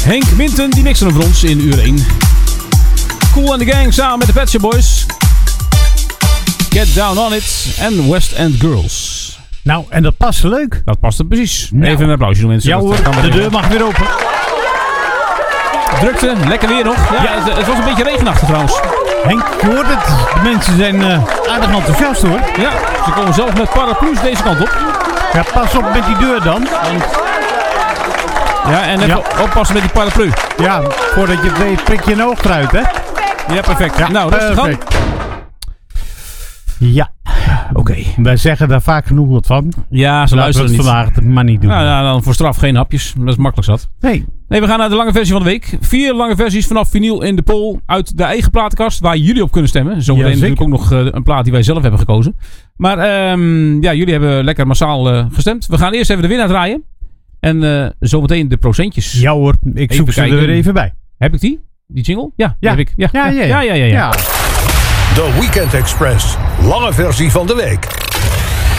Henk Minten, die mixen hem voor ons in uur 1. Kool and the Gang samen met de Pet Shop Boys. Get Down On It en West End Girls. Nou, en dat past leuk. Dat past er precies. Nou. Even een applausje doen, mensen. Ja hoor, de deur mag weer open. Drukte, lekker weer nog. Ja, het was een beetje regenachtig trouwens. Henk, je hoort het. De mensen zijn aardig enthousiast hoor. Ja, ze komen zelfs met paraplu's deze kant op. Ja, pas op met die deur dan. Ja, en even oppassen met die paraplu. Ja, voordat je het weet prik je een oog eruit, hè? Ja, perfect. Ja, nou, rustig aan. Ja. Oké. Wij zeggen daar vaak genoeg wat van. Ja, ze Laten we luisteren het niet. vandaag maar niet doen. Nou, dan voor straf geen hapjes. Dat is makkelijk zat. Nee. Nee, we gaan naar de lange versie van de week. 4 lange versies vanaf vinyl in de poll uit de eigen platenkast waar jullie op kunnen stemmen. Zometeen natuurlijk ook nog een plaat die wij zelf hebben gekozen. Maar ja, jullie hebben lekker massaal gestemd. We gaan eerst even de winnaar draaien. En zometeen de procentjes. Ja hoor, ik zoek ze er weer even bij. Heb ik die? Die jingle? Ja, die heb ik. Ja. Ja. The Weekend Express. Lange versie van de week.